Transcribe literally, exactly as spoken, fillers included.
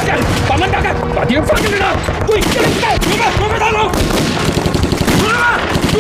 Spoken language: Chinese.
下，把门打开，把敌人放进来了。对，这里是盖。